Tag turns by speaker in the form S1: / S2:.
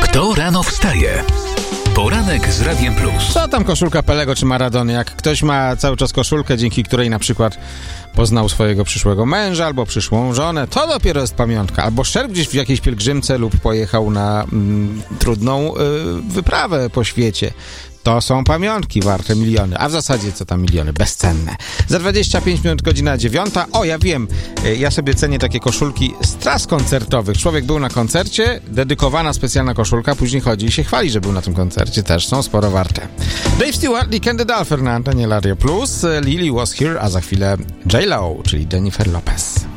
S1: Kto rano wstaje? Poranek z Radiem Plus.
S2: Co tam koszulka Pelego czy Maradony? Jak ktoś ma cały czas koszulkę, dzięki której na przykład poznał swojego przyszłego męża albo przyszłą żonę, to dopiero jest pamiątka. Albo szedł gdzieś w jakiejś pielgrzymce lub pojechał na trudną wyprawę po świecie. To są pamiątki warte miliony, a w zasadzie co tam miliony, bezcenne. Za 25 minut godzina 9. O, ja wiem, ja sobie cenię takie koszulki z tras koncertowych. Człowiek był na koncercie, dedykowana specjalna koszulka, później chodzi i się chwali, że był na tym koncercie. Też są sporo warte. Dave Stewart i Candy Dulfer na antenie Radio Plus. Lily Was Here, a za chwilę J.Lo, czyli Jennifer Lopez.